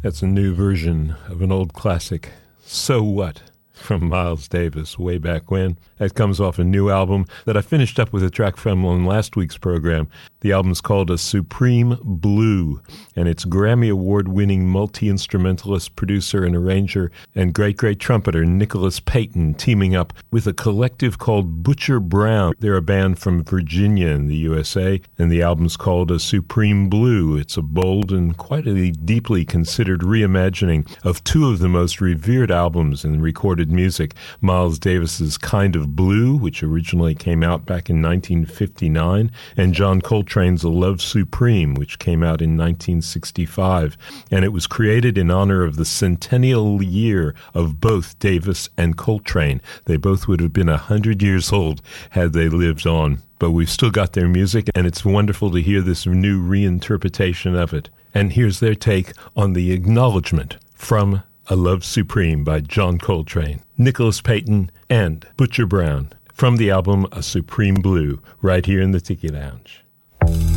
That's a new version of an old classic, So What, from Miles Davis way back when. That comes off a new album that I finished up with a track from on last week's program. The album's called A Supreme Blue, and it's Grammy Award-winning multi-instrumentalist, producer, and arranger, and great trumpeter Nicholas Payton teaming up with a collective called Butcher Brown. They're a band from Virginia in the USA, and the album's called A Supreme Blue. It's a bold and quite a deeply considered reimagining of two of the most revered albums in recorded music, Miles Davis's Kind of Blue, which originally came out back in 1959, and John Coltrane's A Love Supreme, which came out in 1965. And it was created in honor of the centennial year of both Davis and Coltrane. They both would have been 100 years old had they lived on. But we've still got their music, and it's wonderful to hear this new reinterpretation of it. And here's their take on the acknowledgement from A Love Supreme by John Coltrane, Nicholas Payton, and Butcher Brown from the album A Supreme Blue, right here in the Tiki Lounge.